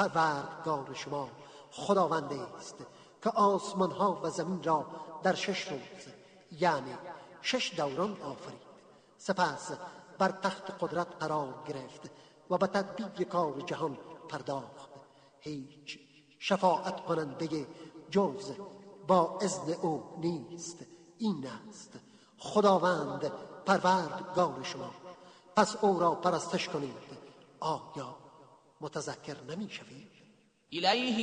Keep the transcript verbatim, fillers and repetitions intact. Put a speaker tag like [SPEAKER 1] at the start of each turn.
[SPEAKER 1] پروردگار شما خداوندی است که آسمان ها و زمین را در شش روز یعنی شش دوران آفرید، سپس بر تخت قدرت قرار گرفت و به تدبیر کار جهان پرداخت. هیچ شفاعت کننده جز با اذن او نیست. این است خداوند پروردگار شما، پس او را پرستش کنید. آیا متذکر نمی شوید؟
[SPEAKER 2] الیه